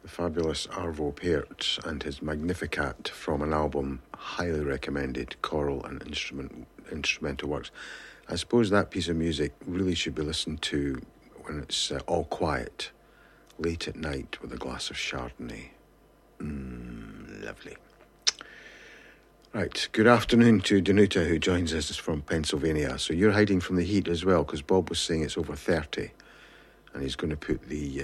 fabulous Arvo Pärt and his Magnificat from an album highly recommended, choral and instrumental works. I suppose that piece of music really should be listened to when it's all quiet, late at night with a glass of Chardonnay. Lovely. Right, good afternoon to Danuta, who joins us from Pennsylvania. So you're hiding from the heat as well, because Bob was saying it's over 30, and he's going to put the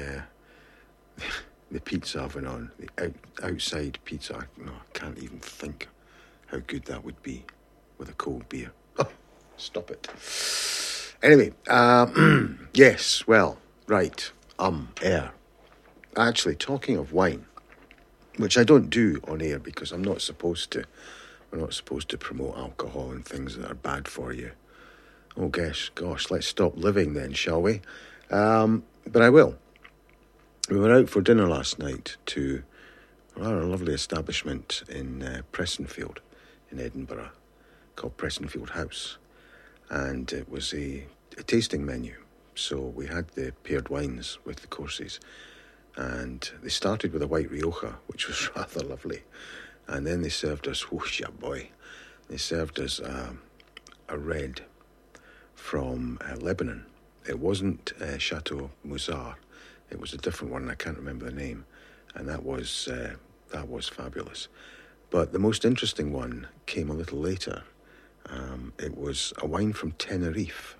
pizza oven on, the outside pizza. No, I can't even think how good that would be with a cold beer. Oh, stop it. Anyway, yes, well, right, air. Actually, talking of wine, which I don't do on air because I'm not supposed to. We're not supposed to promote alcohol and things that are bad for you. Oh, gosh, let's stop living then, shall we? But I will. We were out for dinner last night to a rather lovely establishment in Prestonfield in Edinburgh called Prestonfield House. And it was a tasting menu. So we had the paired wines with the courses. And they started with a white Rioja, which was rather lovely. And then they served us, whoosh, yeah boy, they served us a red from Lebanon. It wasn't Chateau Moussard. It was a different one. I can't remember the name. And that was fabulous. But the most interesting one came a little later. It was a wine from Tenerife.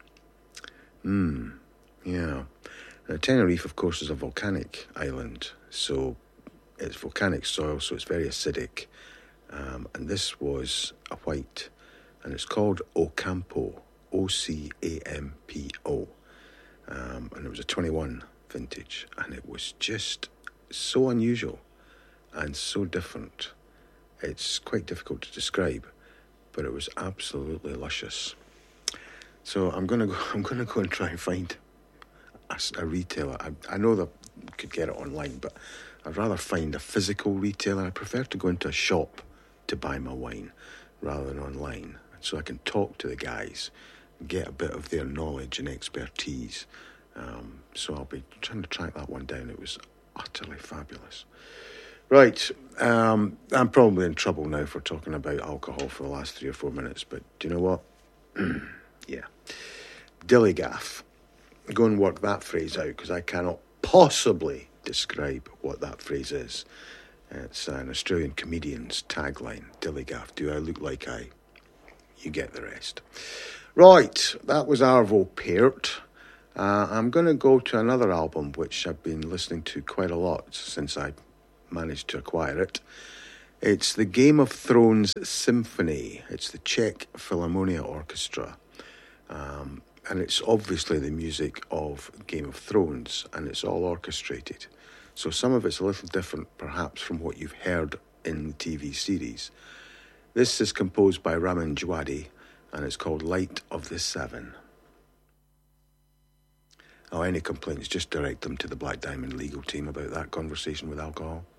Yeah. Now, Tenerife, of course, is a volcanic island. So it's volcanic soil, so it's very acidic. And this was a white, and it's called Ocampo, Ocampo. And it was a 21 vintage, and it was just so unusual and so different. It's quite difficult to describe, but it was absolutely luscious. So I'm gonna go and try and find a retailer. I know that you could get it online, but I'd rather find a physical retailer. I prefer to go into a shop to buy my wine rather than online, so I can talk to the guys and get a bit of their knowledge and expertise. So I'll be trying to track that one down. It was utterly fabulous. Right, I'm probably in trouble now for talking about alcohol for the last 3 or 4 minutes, but do you know what? Yeah. Dillygaff. Go and work that phrase out, because I cannot possibly describe what that phrase is. It's an Australian comedian's tagline, Dillygaff. Do I look like I? You get the rest. Right, that was Arvo Pärt. I'm going to go to another album which I've been listening to quite a lot since I managed to acquire it. It's the Game of Thrones Symphony. It's the Czech Philharmonia Orchestra. And it's obviously the music of Game of Thrones, and it's all orchestrated. So some of it's a little different, perhaps, from what you've heard in the TV series. This is composed by Ramin Djawadi, and it's called Light of the Seven. Oh, any complaints, just direct them to the Black Diamond legal team about that conversation with alcohol.